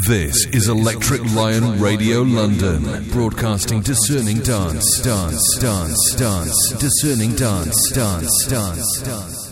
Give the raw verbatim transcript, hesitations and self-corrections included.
This is Electric Lion Radio London, broadcasting discerning dance, dance, dance, dance, discerning dance, dance, dance, dance.